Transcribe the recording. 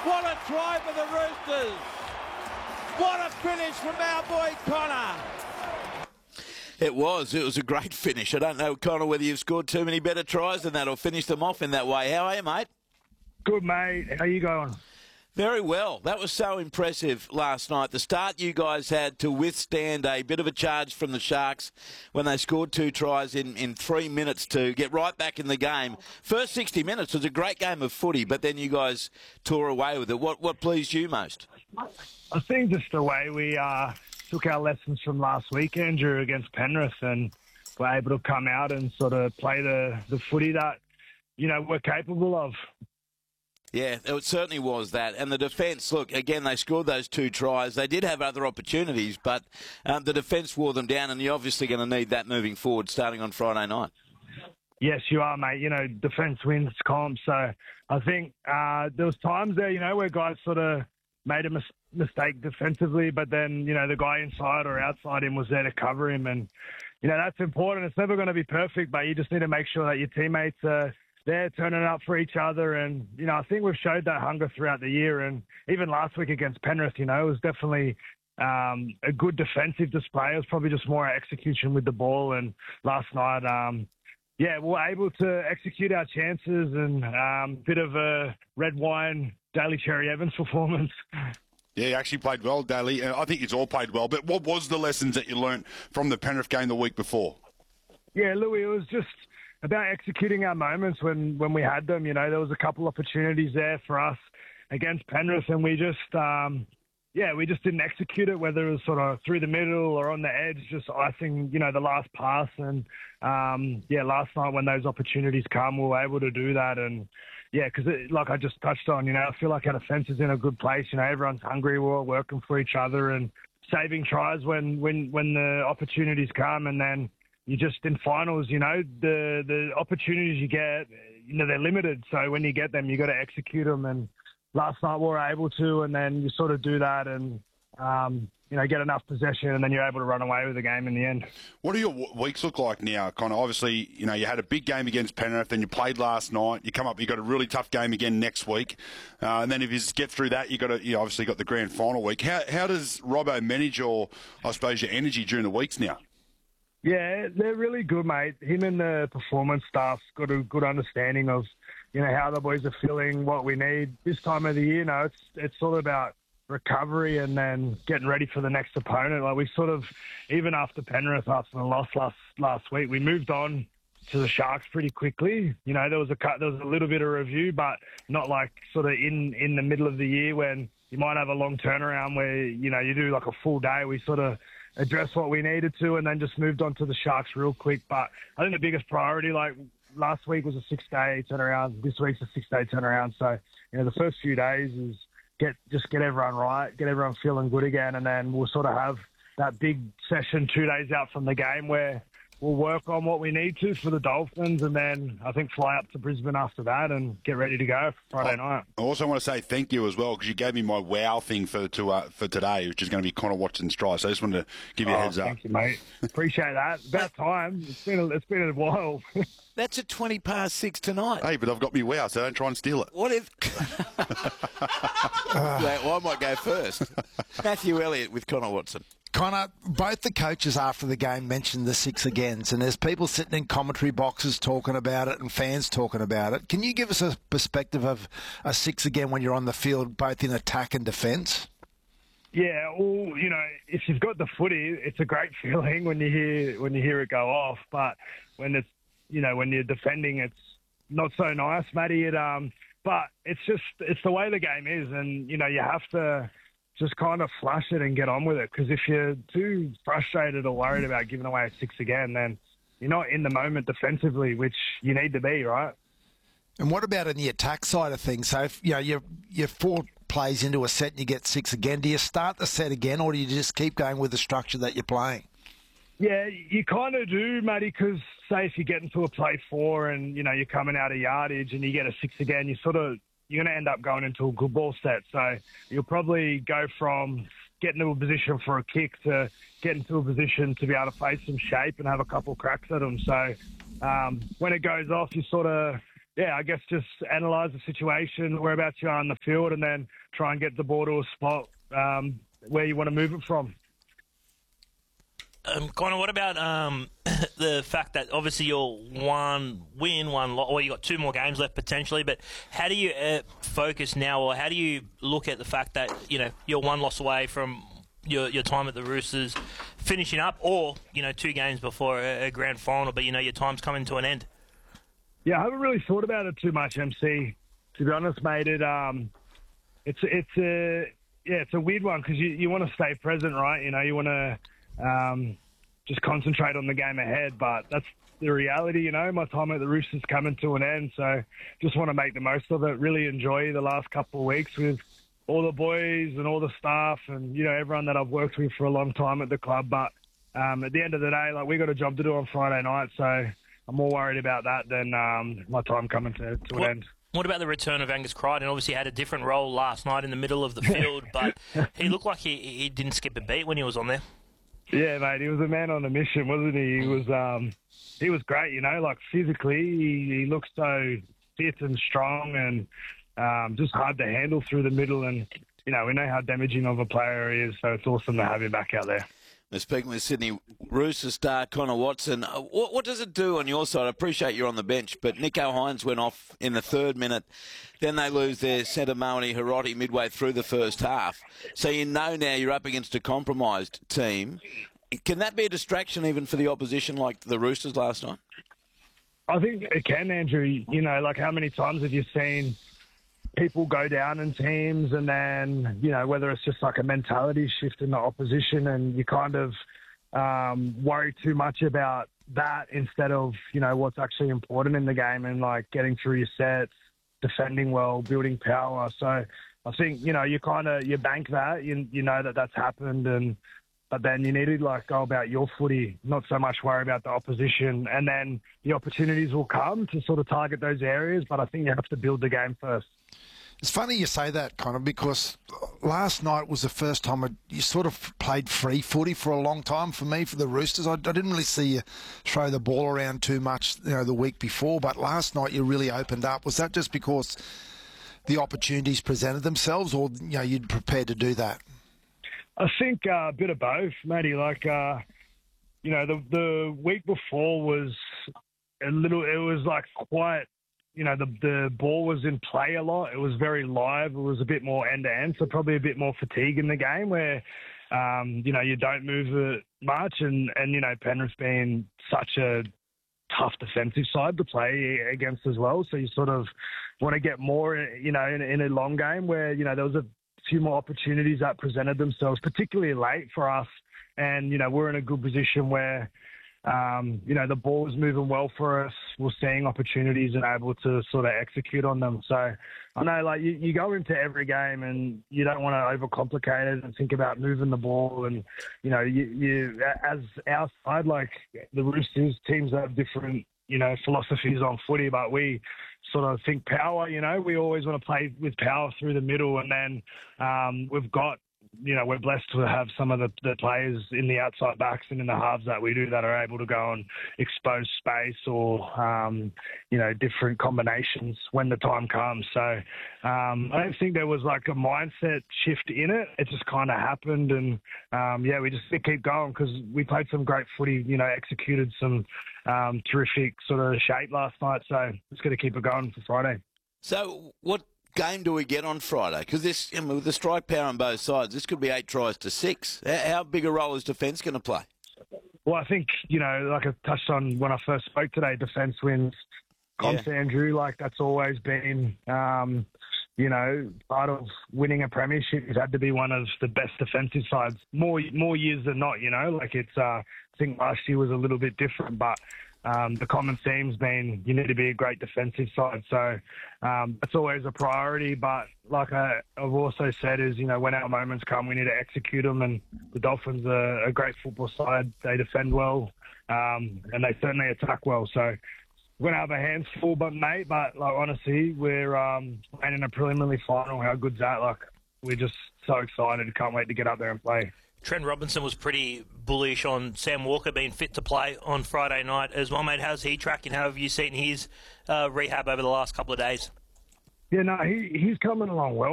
What a try for the Roosters. What a finish from our boy Connor. It was a great finish. I don't know, Connor, whether you've scored too many better tries than that or finished them off in that way. How are you, mate? Good, mate. How you going? Very well. That was so impressive last night. The start you guys had to withstand a bit of a charge from the Sharks when they scored 2 tries in 3 minutes to get right back in the game. First 60 minutes was a great game of footy, but then you guys tore away with it. What pleased you most? I think just the way we took our lessons from last week, Andrew, against Penrith, and were able to come out and sort of play the footy that, we're capable of. Yeah, it certainly was that. And the defence, look, again, they scored those 2 tries. They did have other opportunities, but the defence wore them down, and you're obviously going to need that moving forward starting on Friday night. Yes, you are, mate. Defence wins comp. So I think there was times there, where guys sort of made a mistake defensively, but then, the guy inside or outside him was there to cover him. And, that's important. It's never going to be perfect, but you just need to make sure that your teammates are there turning up for each other. And, I think we've showed that hunger throughout the year. And even last week against Penrith, it was definitely a good defensive display. It was probably just more execution with the ball. And last night, we were able to execute our chances and bit of a red wine Daly Cherry Evans performance. Yeah, you actually played well, Daly. I think it's all played well. But what was the lessons that you learnt from the Penrith game the week before? Yeah, Louis, it was just about executing our moments when we had them. There was a couple opportunities there for us against Penrith, and we just, we just didn't execute it, whether it was sort of through the middle or on the edge, just icing, the last pass. And, last night when those opportunities come, we were able to do that. And, because like I just touched on, I feel like our defence is in a good place. Everyone's hungry. We're all working for each other and saving tries when the opportunities come. And then you just, in finals, the opportunities you get, they're limited. So when you get them, you got to execute them. And last night we were able to, and then you sort of do that and, get enough possession, and then you're able to run away with the game in the end. What do your weeks look like now, Connor? Obviously, you had a big game against Penrith, then you played last night. You got a really tough game again next week. And then if you get through that, you obviously got the grand final week. How does Robbo manage your energy during the weeks now? Yeah, they're really good, mate. Him and the performance staff's got a good understanding of, how the boys are feeling, what we need. This time of the year, it's all about recovery and then getting ready for the next opponent. Like we sort of, even after Penrith, after the loss last week, we moved on to the Sharks pretty quickly. There was a little bit of review, but not like sort of in the middle of the year when you might have a long turnaround where, you do like a full day. We sort of addressed what we needed to and then just moved on to the Sharks real quick. But I think the biggest priority, like last week was a 6-day turnaround. This week's a 6-day turnaround. So, the first few days is get everyone right, get everyone feeling good again, and then we'll sort of have that big session 2 days out from the game where we'll work on what we need to for the Dolphins, and then I think fly up to Brisbane after that and get ready to go for Friday night. I also want to say thank you as well because you gave me my wow thing for today, which is going to be Connor Watson's try. So I just wanted to give you a heads up. Thank you, mate. Appreciate that. About time. It's been a while. That's at 6:20 tonight. Hey, but I've got me wow, so don't try and steal it. What if... Well, I might go first. Matthew Elliott with Connor Watson. Connor, both the coaches after the game mentioned the 6 agains, and there's people sitting in commentary boxes talking about it and fans talking about it. Can you give us a perspective of a 6 again when you're on the field, both in attack and defence? Yeah, well, if you've got the footy, it's a great feeling when you hear it go off. But when it's when you're defending, it's not so nice, Matty. But it's the way the game is, and you have to just kind of flush it and get on with it. Because if you're too frustrated or worried about giving away a 6 again, then you're not in the moment defensively, which you need to be, right? And what about in the attack side of things? So if you're 4 plays into a set and you get 6 again, do you start the set again, or do you just keep going with the structure that you're playing? Yeah, you kind of do, Matty, because say if you get into a play 4 and, you're coming out of yardage and you get a 6 again, you're going to end up going into a good ball set. So you'll probably go from getting to a position for a kick to getting to a position to be able to face some shape and have a couple cracks at them. So when it goes off, you sort of I guess just analyse the situation, whereabouts you are on the field, and then try and get the ball to a spot where you want to move it from. Connor, what about the fact that obviously you're one win, one loss, or you got 2 more games left potentially, but how do you focus now, or how do you look at the fact that, you're 1 loss away from your time at the Roosters finishing up, or, 2 games before a grand final, but, your time's coming to an end? Yeah, I haven't really thought about it too much, MC. To be honest, mate, it's a weird one because you want to stay present, right? You want to just concentrate on the game ahead, but that's the reality. My time at the Roosters coming to an end, so just want to make the most of it. Really enjoy the last couple of weeks with all the boys and all the staff and everyone that I've worked with for a long time at the club. But at the end of the day, we got a job to do on Friday night, so I'm more worried about that than my time coming to an end. What about the return of Angus Crichton? Obviously, he had a different role last night in the middle of the field, but he looked like he didn't skip a beat when he was on there. Yeah, mate, he was a man on a mission, wasn't he? He was great, physically he looked so fit and strong and just hard to handle through the middle. And we know how damaging of a player he is, so it's awesome to have him back out there. We're speaking with Sydney Roosters star Connor Watson. What does it do on your side? I appreciate you're on the bench, but Nico Hines went off in the 3rd minute. Then they lose their centre Maoni Hiroti midway through the first half. So now you're up against a compromised team. Can that be a distraction even for the opposition like the Roosters last night? I think it can, Andrew. How many times have you seen people go down in teams and then, whether it's just like a mentality shift in the opposition and you kind of worry too much about that instead of, what's actually important in the game and getting through your sets, defending well, building power. So I think, you bank that, you know that's happened, but then you need to go about your footy, not so much worry about the opposition, and then the opportunities will come to sort of target those areas, but I think you have to build the game first. It's funny you say that, Connor, because last night was the first time you sort of played free footy for a long time for me, for the Roosters. I didn't really see you throw the ball around too much the week before, but last night you really opened up. Was that just because the opportunities presented themselves, or you'd prepared to do that? I think a bit of both, matey. The week before was quite, the ball was in play a lot. It was very live. It was a bit more end-to-end, so probably a bit more fatigue in the game where, you don't move it much. And Penrith being such a tough defensive side to play against as well. So you sort of want to get more, in a long game where, there was a few more opportunities that presented themselves, particularly late for us. And, we're in a good position where, the ball was moving well for us. We're seeing opportunities and able to sort of execute on them. So I know, you go into every game and you don't want to overcomplicate it and think about moving the ball. And, you as our side, the Roosters, teams that have different, philosophies on footy, but we sort of think power, we always want to play with power through the middle. And then we've got, we're blessed to have some of the players in the outside backs and in the halves that we do that are able to go and expose space or, different combinations when the time comes. So I don't think there was a mindset shift in it. It just kind of happened. And, we just keep going because we played some great footy, executed some terrific sort of shape last night. So just got to keep it going for Friday. So what game do we get on Friday? Because with the strike power on both sides, this could be 8 tries to 6. How big a role is defence going to play? Well, I think, like I touched on when I first spoke today, defence wins comps, Andrew. That's always been, part of winning a premiership. It's had to be one of the best defensive sides, more years than not, I think last year was a little bit different, but the common theme's been you need to be a great defensive side. So that's always a priority. But like I've also said is, when our moments come, we need to execute them. And the Dolphins are a great football side. They defend well and they certainly attack well. So we're going to have our hands full, but honestly, we're playing in a preliminary final. How good's that? We're just so excited. Can't wait to get up there and play. Trent Robinson was pretty bullish on Sam Walker being fit to play on Friday night as well, mate. How's he tracking? How have you seen his rehab over the last couple of days? Yeah, no, he's coming along well.